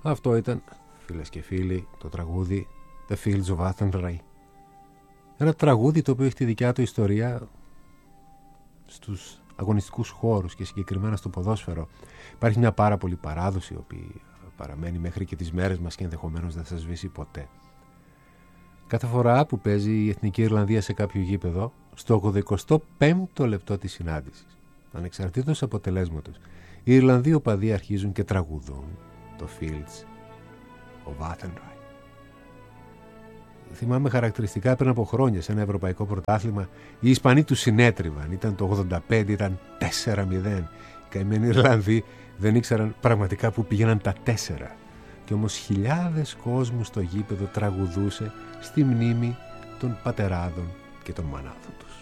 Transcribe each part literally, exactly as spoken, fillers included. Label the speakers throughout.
Speaker 1: Αυτό ήταν, φίλες και φίλοι, το τραγούδι The Fields of Athenry. Ένα τραγούδι το οποίο έχει τη δικιά του ιστορία στους αγωνιστικούς χώρους και συγκεκριμένα στο ποδόσφαιρο. Υπάρχει μια πάρα πολύ παράδοση, η οποία παραμένει μέχρι και τις μέρες μας και ενδεχομένως δεν θα σβήσει ποτέ. Κάθε φορά που παίζει η Εθνική Ιρλανδία σε κάποιο γήπεδο, στο ογδοηκοστό πέμπτο λεπτό της συνάντησης, ανεξαρτήτως αποτελέσματος, οι Ιρλανδοί οπαδοί αρχίζουν και τραγουδούν το Fields of Athenry. Θυμάμαι χαρακτηριστικά πριν από χρόνια σε ένα ευρωπαϊκό πρωτάθλημα, οι Ισπανοί του συνέτριβαν. Ήταν το ογδόντα πέντε, ήταν τέσσερα μηδέν. Οι καημένοι Ιρλανδοί δεν ήξεραν πραγματικά που πήγαιναν τα τέσσερα. Κι όμως χιλιάδες κόσμου στο γήπεδο τραγουδούσε στη μνήμη των πατεράδων και των μανάδων τους.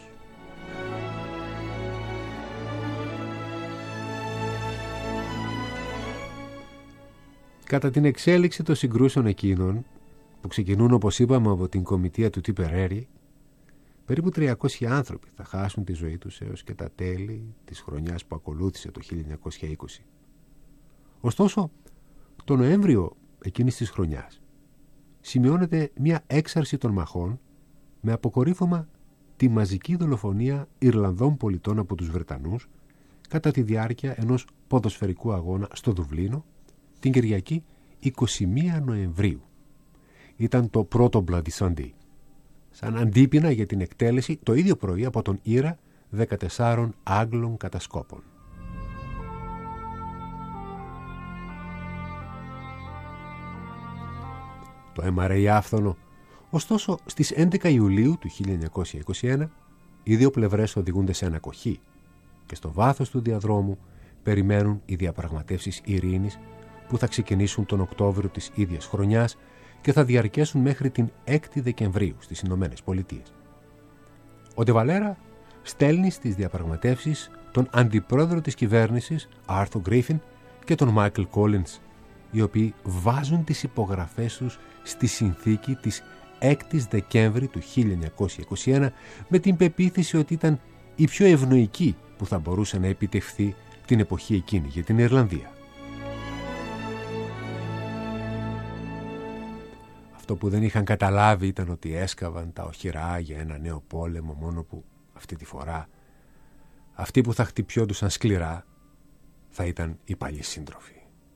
Speaker 1: Κατά την εξέλιξη των συγκρούσεων εκείνων, που ξεκινούν όπως είπαμε από την κομιτεία του Τιπερέρι, περίπου τριακόσιοι άνθρωποι θα χάσουν τη ζωή τους έως και τα τέλη της χρονιάς που ακολούθησε το χίλια εννιακόσια είκοσι. Ωστόσο, το Νοέμβριο εκείνης της χρονιάς σημειώνεται μια έξαρση των μαχών με αποκορύφωμα τη μαζική δολοφονία Ιρλανδών πολιτών από τους Βρετανούς κατά τη διάρκεια ενός ποδοσφαιρικού αγώνα στο Δουβλίνο την Κυριακή είκοσι μία Νοεμβρίου. Ήταν το πρώτο Bloody Sunday, σαν αντίπεινα για την εκτέλεση το ίδιο πρωί από τον Ήρα δεκατεσσάρων Άγγλων κατασκόπων. Το έμαρε η άφθονο. Ωστόσο, στις έντεκα Ιουλίου του χίλια εννιακόσια είκοσι ένα, οι δύο πλευρές οδηγούνται σε ανακοχή και στο βάθος του διαδρόμου περιμένουν οι διαπραγματεύσεις ειρήνης που θα ξεκινήσουν τον Οκτώβριο της ίδιας χρονιάς και θα διαρκέσουν μέχρι την έκτη Δεκεμβρίου στις Ηνωμένες Πολιτείες. Ο Ντε Βαλέρα στέλνει στις διαπραγματεύσεις τον αντιπρόεδρο της κυβέρνησης, Άρθουρ Γκρίφιν, και τον Μάικλ Κόλινς, οι οποίοι βάζουν τις υπογραφές τους στη συνθήκη της έκτης Δεκέμβρη του χίλια εννιακόσια είκοσι ένα με την πεποίθηση ότι ήταν η πιο ευνοϊκή που θα μπορούσε να επιτευχθεί την εποχή εκείνη για την Ιρλανδία. Αυτό που δεν είχαν καταλάβει ήταν ότι έσκαβαν τα οχυρά για ένα νέο πόλεμο, μόνο που αυτή τη φορά αυτοί που θα χτυπιόντουσαν σκληρά θα ήταν οι παλιοί σύντροφοι.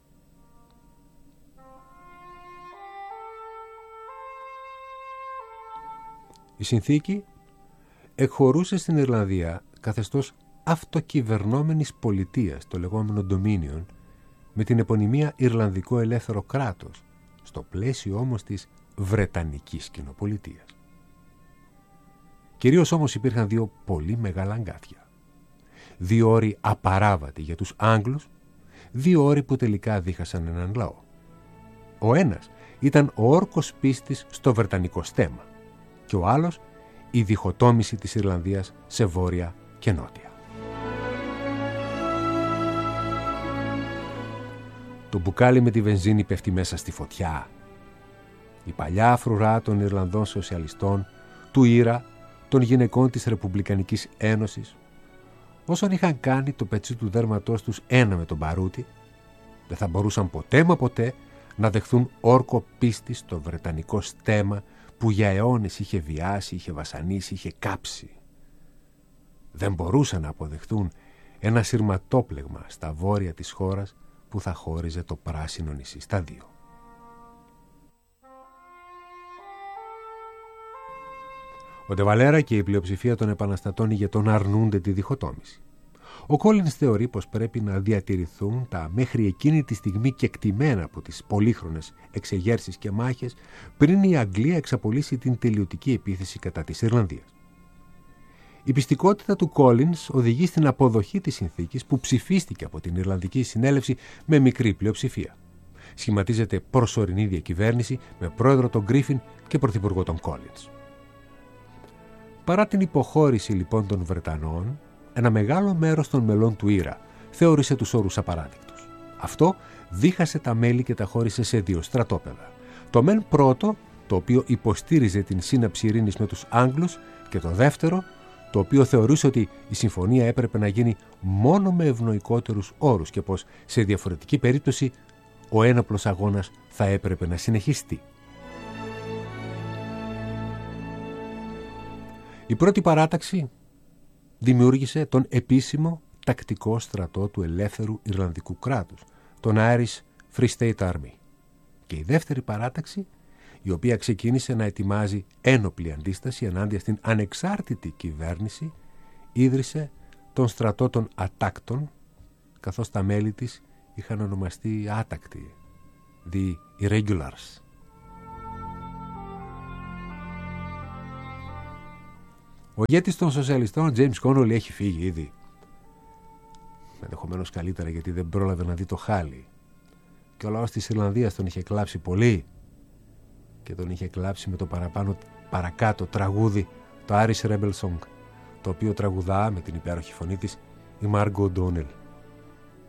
Speaker 1: Η συνθήκη εκχωρούσε στην Ιρλανδία καθεστώς αυτοκυβερνόμενης πολιτείας, το λεγόμενο Dominion, με την επωνυμία Ιρλανδικό Ελεύθερο Κράτος, στο πλαίσιο όμως της Βρετανικής Κοινοπολιτείας. Κυρίως όμως υπήρχαν δύο πολύ μεγάλα αγκάθια. Δύο όροι απαράβατοι για τους Άγγλους, δύο όροι που τελικά δίχασαν έναν λαό. Ο ένας ήταν ο όρκος πίστης στο βρετανικό στέμμα και ο άλλος η διχοτόμηση της Ιρλανδίας σε βόρεια και νότια. Το μπουκάλι με τη βενζίνη πέφτει μέσα στη φωτιά. Η παλιά φρουρά των Ιρλανδών σοσιαλιστών, του Ήρα, των γυναικών της Ρεπουμπλικανικής Ένωσης, όσων είχαν κάνει το πετσί του δέρματός τους ένα με τον παρούτη, δεν θα μπορούσαν ποτέ μα ποτέ να δεχθούν όρκο πίστη στο βρετανικό στέμμα που για αιώνες είχε βιάσει, είχε βασανίσει, είχε κάψει. Δεν μπορούσαν να αποδεχθούν ένα σειρματόπλεγμα στα βόρεια της χώρας που θα χώριζε το πράσινο νησί στα δύο. Ο Ντε Βαλέρα και η πλειοψηφία των επαναστατών ηγετών αρνούνται τη διχοτόμηση. Ο Κόλινς θεωρεί πως πρέπει να διατηρηθούν τα μέχρι εκείνη τη στιγμή κεκτημένα από τις πολύχρονες εξεγέρσεις και μάχες πριν η Αγγλία εξαπολύσει την τελειωτική επίθεση κατά της Ιρλανδίας. Η πιστικότητα του Κόλινς οδηγεί στην αποδοχή της συνθήκης που ψηφίστηκε από την Ιρλανδική Συνέλευση με μικρή πλειοψηφία. Σχηματίζεται προσωρινή διακυβέρνηση με πρόεδρο τον Γκρίφιν και πρωθυπουργό τον Κόλινς. Παρά την υποχώρηση λοιπόν των Βρετανών, ένα μεγάλο μέρος των μελών του Ήρα θεώρησε τους όρους απαράδεκτους. Αυτό δίχασε τα μέλη και τα χώρισε σε δύο στρατόπεδα. Το μεν πρώτο, το οποίο υποστήριζε την σύναψη ειρήνης με τους Άγγλους, και το δεύτερο, το οποίο θεωρούσε ότι η συμφωνία έπρεπε να γίνει μόνο με ευνοϊκότερους όρους και πως σε διαφορετική περίπτωση ο ένοπλος αγώνας θα έπρεπε να συνεχιστεί. Η πρώτη παράταξη δημιούργησε τον επίσημο τακτικό στρατό του ελεύθερου Ιρλανδικού κράτους, τον Irish Free State Army. Και η δεύτερη παράταξη, η οποία ξεκίνησε να ετοιμάζει ένοπλη αντίσταση ενάντια στην ανεξάρτητη κυβέρνηση, ίδρυσε τον στρατό των ατάκτων, καθώς τα μέλη της είχαν ονομαστεί άτακτοι, the Irregulars. Ο ηγέτης των σοσιαλιστών, James Connolly, έχει φύγει ήδη. Ενδεχομένως καλύτερα, γιατί δεν πρόλαβε να δει το χάλι. Και ο λαός της Ιρλανδίας τον είχε κλάψει πολύ και τον είχε κλάψει με το παραπάνω παρακάτω τραγούδι, το Irish Rebel Song, το οποίο τραγουδά με την υπέροχη φωνή της η Margo O'Donnell.